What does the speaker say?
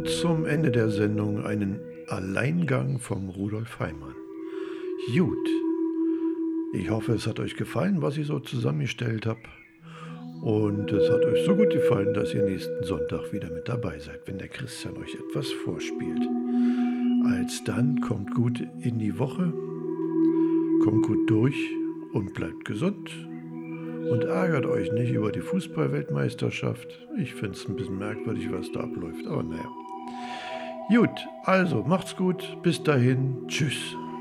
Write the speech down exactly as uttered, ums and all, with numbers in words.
Und zum Ende der Sendung einen Alleingang vom Rudolf Heimann. Gut, ich hoffe, es hat euch gefallen, was ich so zusammengestellt habe. Und es hat euch so gut gefallen, dass ihr nächsten Sonntag wieder mit dabei seid, wenn der Christian euch etwas vorspielt. Alsdann, kommt gut in die Woche, kommt gut durch und bleibt gesund. Und ärgert euch nicht über die Fußball-Weltmeisterschaft. Ich finde es ein bisschen merkwürdig, was da abläuft, aber naja. Gut, also macht's gut, bis dahin, tschüss.